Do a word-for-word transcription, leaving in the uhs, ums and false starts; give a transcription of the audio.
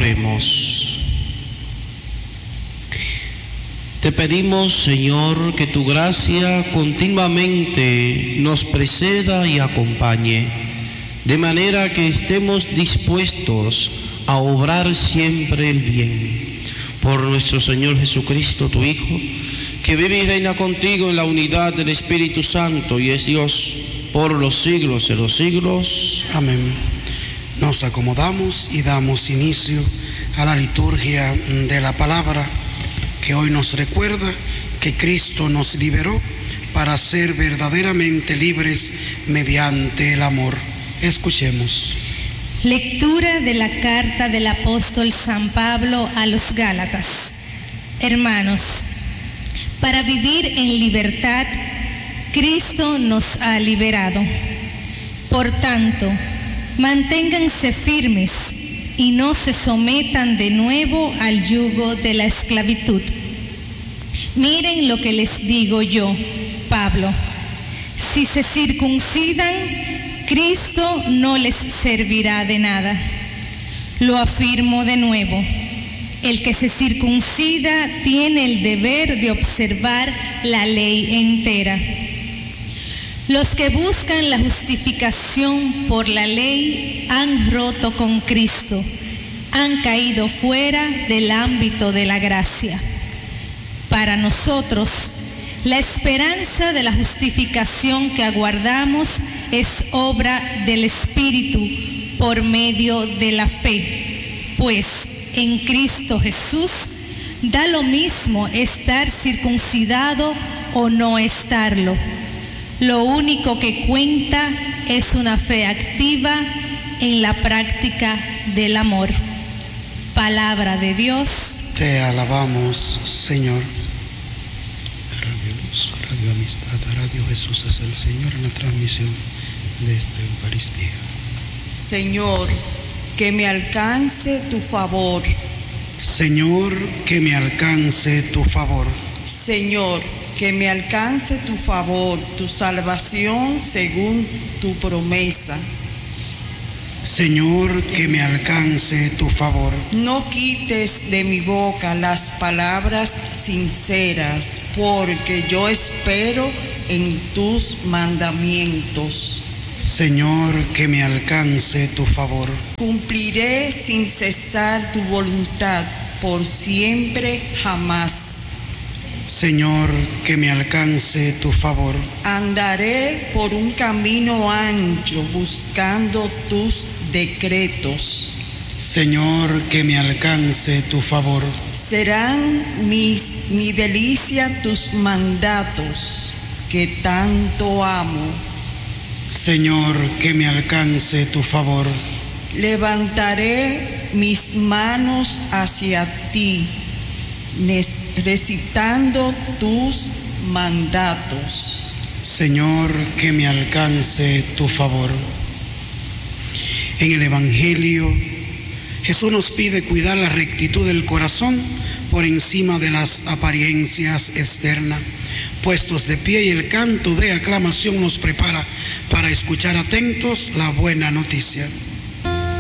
Oremos. Te pedimos, Señor, que tu gracia continuamente nos preceda y acompañe, de manera que estemos dispuestos a obrar siempre el bien. Por nuestro Señor Jesucristo, tu Hijo, que vive y reina contigo en la unidad del Espíritu Santo y es Dios por los siglos de los siglos. Amén. Nos acomodamos y damos inicio a la liturgia de la palabra, que hoy nos recuerda que Cristo nos liberó para ser verdaderamente libres mediante el amor. Escuchemos. Lectura de la carta del apóstol San Pablo a los Gálatas. Hermanos, para vivir en libertad, Cristo nos ha liberado. Por tanto, manténganse firmes y no se sometan de nuevo al yugo de la esclavitud. Miren lo que les digo yo, Pablo. Si se circuncidan, Cristo no les servirá de nada. Lo afirmo de nuevo. El que se circuncida tiene el deber de observar la ley entera. Los que buscan la justificación por la ley han roto con Cristo, han caído fuera del ámbito de la gracia. Para nosotros, la esperanza de la justificación que aguardamos es obra del Espíritu por medio de la fe, pues en Cristo Jesús da lo mismo estar circuncidado o no estarlo. Lo único que cuenta es una fe activa en la práctica del amor. Palabra de Dios. Te alabamos, Señor. Radio Luz, Radio Amistad, Radio Jesús es el Señor en la transmisión de esta Eucaristía. Señor, que me alcance tu favor. Señor, que me alcance tu favor. Señor, que me alcance tu favor, tu salvación según tu promesa. Señor, que me alcance tu favor. No quites de mi boca las palabras sinceras, porque yo espero en tus mandamientos. Señor, que me alcance tu favor. Cumpliré sin cesar tu voluntad, por siempre, jamás. Señor, que me alcance tu favor. Andaré por un camino ancho buscando tus decretos. Señor, que me alcance tu favor. Serán mis, mi delicia tus mandatos, que tanto amo. Señor, que me alcance tu favor. Levantaré mis manos hacia ti, recitando tus mandatos. Señor, que me alcance tu favor. En el Evangelio, Jesús nos pide cuidar la rectitud del corazón por encima de las apariencias externas. Puestos de pie, y el canto de aclamación nos prepara para escuchar atentos la buena noticia.